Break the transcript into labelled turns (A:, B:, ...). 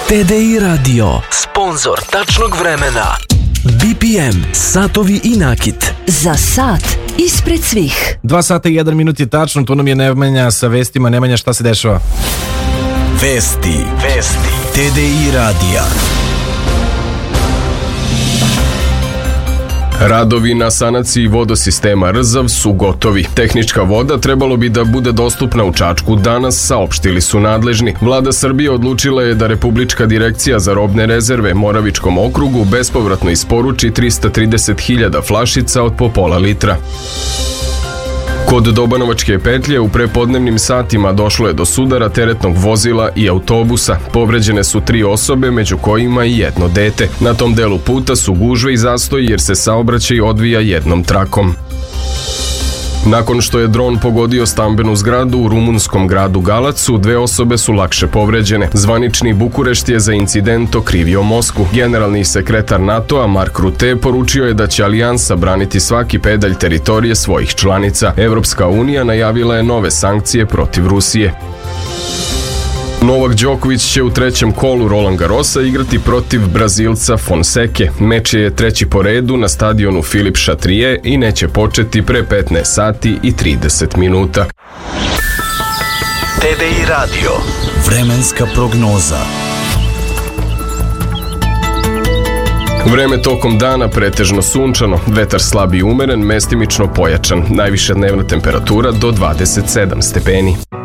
A: TDI Radio, sponzor tačnog vremena. BPM, satovi i nakit.
B: Za sat ispred svih.
C: 2 sata i 1 minut je tačno, tu nam je Nemanja sa vestima. Nemanja, šta se dešava?
A: Vesti TDI Radija.
D: Radovi na sanaciji vodosistema Rzav su gotovi. Tehnička voda trebalo bi da bude dostupna u Čačku danas, saopštili su nadležni. Vlada Srbije odlučila je da Republička direkcija za robne rezerve Moravičkom okrugu bespovratno isporuči 330.000 flašica od po pola litra. Kod Dobanovačke petlje u prepodnevnim satima došlo je do sudara teretnog vozila i autobusa. Povređene su 3 osobe, među kojima i jedno dete. Na tom delu puta su gužve i zastoji jer se saobraćaj odvija jednom trakom. Nakon što je dron pogodio stambenu zgradu u rumunskom gradu Galacu, 2 osobe su lakše povređene. Zvanični Bukurešt je za incident okrivio Moskvu. Generalni sekretar NATO-a Mark Rutte poručio je da će alijansa braniti svaki pedalj teritorije svojih članica. Evropska unija najavila je nove sankcije protiv Rusije. Novak Đoković će u 3. kolu Roland Garrosa igrati protiv Brazilca Fonseke. Meč je 3. po redu na stadionu Philippe Chatrier i neće početi pre 15 sati i 30 minuta.
A: TDI Radio, vremenska prognoza.
D: Vreme tokom dana pretežno sunčano, vetar slab i umeren, mestimično pojačan. Najviša dnevna temperatura do 27 stepeni.